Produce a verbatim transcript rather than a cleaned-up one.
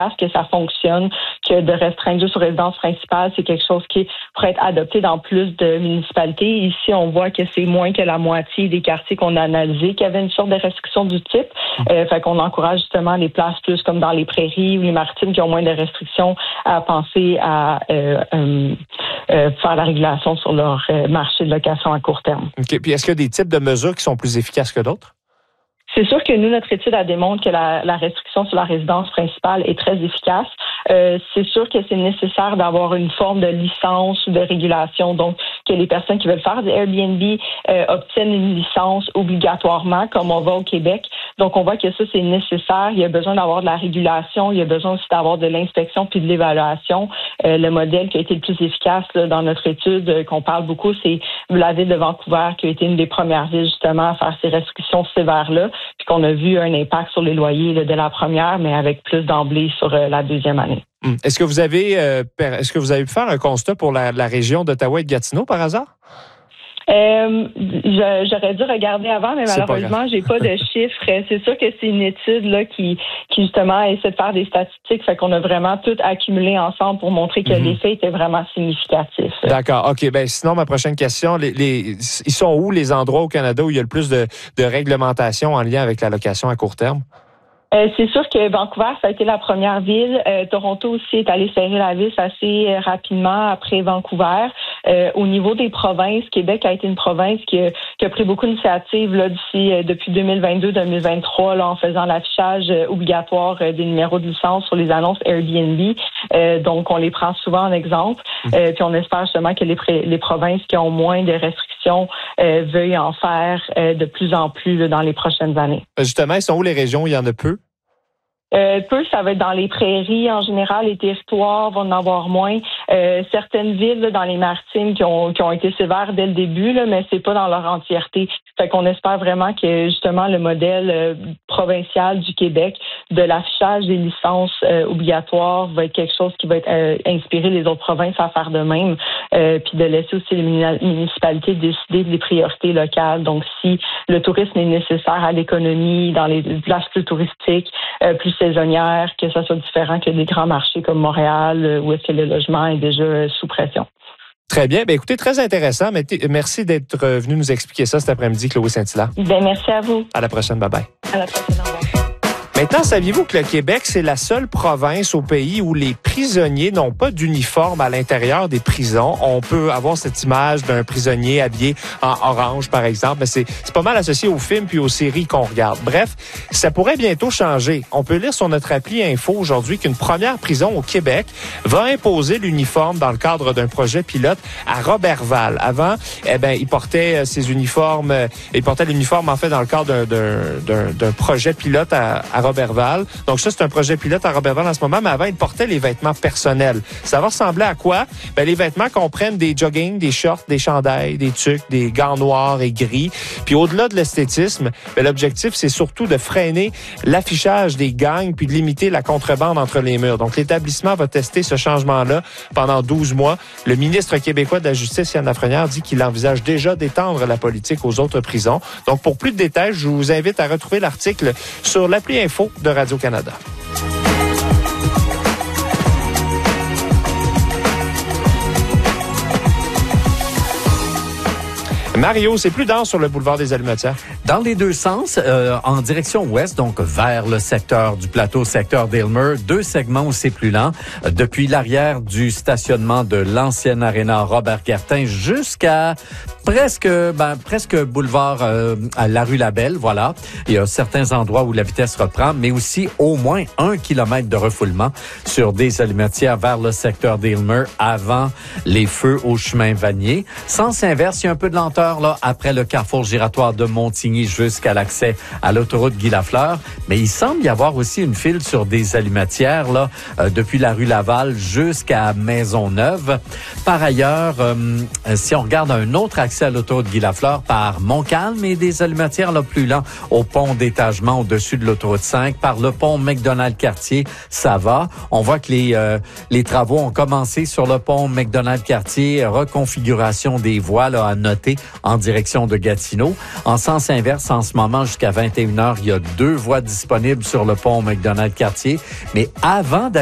que ça fonctionne, que de restreindre juste aux résidences principales, c'est quelque chose qui pourrait être adopté dans plus de municipalités. Ici, on voit que c'est moins que la moitié des quartiers qu'on a analysés qui avaient une sorte de restriction du type. Euh, fait qu'on encourage justement les places plus comme dans les prairies ou les maritimes qui ont moins de restrictions à penser à euh, euh, euh, faire la régulation sur leur euh, marché de location à court terme. OK. Puis est-ce qu'il y a des types de mesures qui sont plus efficaces que d'autres? C'est sûr que nous, notre étude, elle démontre que la, la restriction sur la résidence principale est très efficace. Euh, c'est sûr que c'est nécessaire d'avoir une forme de licence ou de régulation, donc que les personnes qui veulent faire des Airbnb euh, obtiennent une licence obligatoirement, comme on va au Québec. Donc, on voit que ça, c'est nécessaire. Il y a besoin d'avoir de la régulation. Il y a besoin aussi d'avoir de l'inspection puis de l'évaluation. Euh, le modèle qui a été le plus efficace là, dans notre étude, euh, qu'on parle beaucoup, c'est la ville de Vancouver, qui a été une des premières villes, justement, à faire ces restrictions sévères-là, puis qu'on a vu un impact sur les loyers là, de la première, mais avec plus d'emblée sur euh, la deuxième année. Hum. Est-ce que vous avez euh, est-ce que vous avez pu faire un constat pour la, la région d'Ottawa et de Gatineau, par hasard? Euh, je, j'aurais dû regarder avant, mais c'est malheureusement, j'ai pas de chiffres. C'est sûr que c'est une étude là qui, qui justement essaie de faire des statistiques, fait qu'on a vraiment tout accumulé ensemble pour montrer que mm-hmm. l'effet était vraiment significatif. D'accord. OK. Ben sinon, ma prochaine question, les, les, ils sont où les endroits au Canada où il y a le plus de, de réglementation en lien avec la location à court terme? Euh, c'est sûr que Vancouver, ça a été la première ville. Euh, Toronto aussi est allé serrer la vis assez euh, rapidement après Vancouver. Euh, au niveau des provinces, Québec a été une province qui a, qui a pris beaucoup d'initiatives là, d'ici, euh, depuis deux mille vingt-deux deux mille vingt-trois là, en faisant l'affichage euh, obligatoire euh, des numéros de licence sur les annonces Airbnb. Euh, donc, on les prend souvent en exemple. Euh, puis on espère justement que les, pré- les provinces qui ont moins de restrictions euh, veuillent en faire euh, de plus en plus là, dans les prochaines années. Justement, ils sont où les régions où il y en a peu? Euh, peu, ça va être dans les prairies en général, les territoires vont en avoir moins. Euh, certaines villes là, dans les maritimes qui ont qui ont été sévères dès le début, là, mais c'est pas dans leur entièreté. Fait qu'on espère vraiment que justement le modèle euh, provincial du Québec de l'affichage des licences euh, obligatoires va être quelque chose qui va être euh, inspirer les autres provinces à faire de même, euh, puis de laisser aussi les municipalités décider des priorités locales. Donc, si le tourisme est nécessaire à l'économie dans les places plus touristiques, euh, plus saisonnières, que ça soit différent que des grands marchés comme Montréal, où est-ce que le logement est déjà sous pression. Très bien. Bien, écoutez, très intéressant. Merci d'être venu nous expliquer ça cet après-midi, Chloé Saint-Hilaire. Bien, merci à vous. À la prochaine. Bye-bye. À la prochaine. Au revoir. Maintenant, saviez-vous que le Québec, c'est la seule province au pays où les prisonniers n'ont pas d'uniforme à l'intérieur des prisons? On peut avoir cette image d'un prisonnier habillé en orange, par exemple, mais c'est, c'est pas mal associé aux films puis aux séries qu'on regarde. Bref, ça pourrait bientôt changer. On peut lire sur notre appli Info aujourd'hui qu'une première prison au Québec va imposer l'uniforme dans le cadre d'un projet pilote à Roberval. Avant, eh ben, ils portaient ces uniformes, ils portaient l'uniforme, en fait, dans le cadre d'un, d'un, d'un, d'un projet pilote à, à Roberval. Roberval. Donc ça, c'est un projet pilote à Roberval en ce moment, mais avant, ils portaient les vêtements personnels. Ça va ressembler à quoi? Ben, les vêtements comprennent des jogging, des shorts, des chandails, des tucs, des gants noirs et gris. Puis au-delà de l'esthétisme, ben, l'objectif, c'est surtout de freiner l'affichage des gangs puis de limiter la contrebande entre les murs. Donc l'établissement va tester ce changement-là pendant douze mois. Le ministre québécois de la Justice, Yann Lafrenière, dit qu'il envisage déjà d'étendre la politique aux autres prisons. Donc pour plus de détails, je vous invite à retrouver l'article sur l'appli Info de Radio-Canada. Mario, c'est plus dense sur le boulevard des Allumetières. Dans les deux sens, euh, en direction ouest, donc vers le secteur du plateau, secteur d'Aylmer, deux segments où c'est plus lent. Euh, depuis l'arrière du stationnement de l'ancienne aréna Robert-Gartin jusqu'à presque ben, presque boulevard euh, à la rue Labelle, voilà. Il y a certains endroits où la vitesse reprend, mais aussi au moins un kilomètre de refoulement sur des Allumetières vers le secteur d'Aylmer avant les feux au chemin Vanier. Sens inverse, il y a un peu de lenteur là après le carrefour giratoire de Montigny jusqu'à l'accès à l'autoroute Guy-Lafleur, mais il semble y avoir aussi une file sur des Allumetières là euh, depuis la rue Laval jusqu'à Maisonneuve. Par ailleurs, euh, si on regarde un autre accès à l'autoroute Guy-Lafleur par Montcalm et des Allumetières là plus lents au pont d'étagement au-dessus de l'autoroute cinq, par le pont McDonald-Cartier, ça va. On voit que les euh, les travaux ont commencé sur le pont McDonald-Cartier, reconfiguration des voies là à noter en direction de Gatineau. En sens inverse, l'inverse, en ce moment, jusqu'à vingt et une heures, il y a deux voies disponibles sur le pont McDonald-Cartier. Mais avant